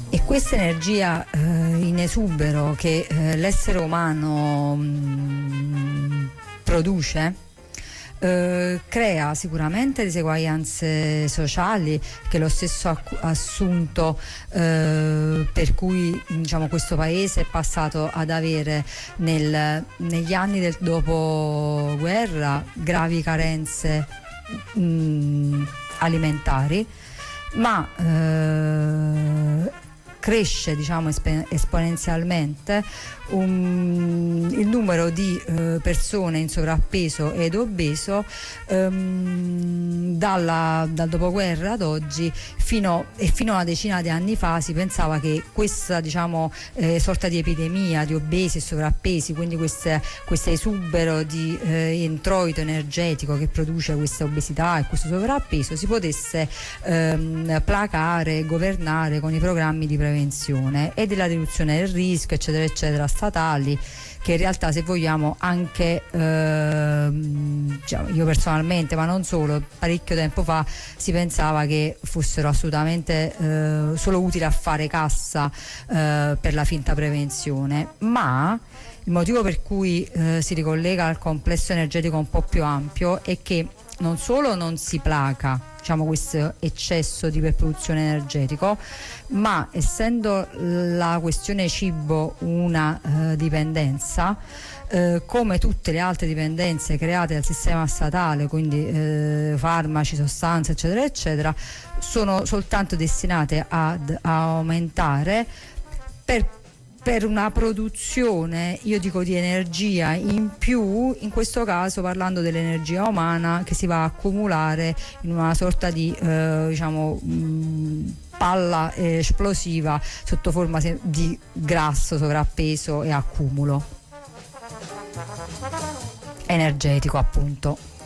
E questa energia in esubero che l'essere umano produce crea sicuramente diseguaglianze sociali, che lo stesso assunto per cui diciamo questo paese è passato ad avere negli anni del dopoguerra gravi carenze alimentari, ma cresce diciamo esponenzialmente il numero di persone in sovrappeso ed obeso dal dopoguerra ad oggi, fino a una decina di anni fa si pensava che questa diciamo sorta di epidemia di obesi e sovrappesi, quindi questo esubero di introito energetico che produce questa obesità e questo sovrappeso, si potesse placare e governare con i programmi di prevenzione e della riduzione del rischio eccetera eccetera statali, che in realtà, se vogliamo, anche io personalmente, ma non solo, parecchio tempo fa si pensava che fossero assolutamente solo utili a fare cassa per la finta prevenzione, ma il motivo per cui si ricollega al complesso energetico un po' più ampio è che non solo non si placa diciamo questo eccesso di iperproduzione energetico, ma essendo la questione cibo una dipendenza, come tutte le altre dipendenze create dal sistema statale, quindi farmaci, sostanze eccetera eccetera, sono soltanto destinate ad aumentare per una produzione, io dico, di energia in più, in questo caso parlando dell'energia umana che si va a accumulare in una sorta di palla esplosiva sotto forma di grasso, sovrappeso e accumulo energetico, appunto.